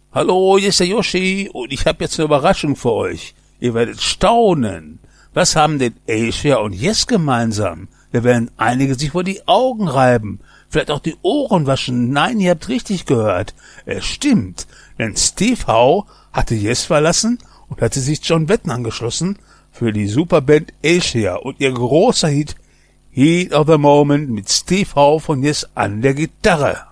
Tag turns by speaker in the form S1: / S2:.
S1: Hallo, hier ist der Yoshi und ich habe jetzt eine Überraschung für euch. Ihr werdet staunen. Was haben denn Asia und Yes gemeinsam? Wir werden einige sich vor die Augen reiben, vielleicht auch die Ohren waschen. Nein, ihr habt richtig gehört. Es stimmt, denn Steve Howe hatte Yes verlassen und hatte sich John Wetton angeschlossen für die Superband Asia und ihr großer Hit Heat of the Moment mit Steve Howe von Yes an der Gitarre.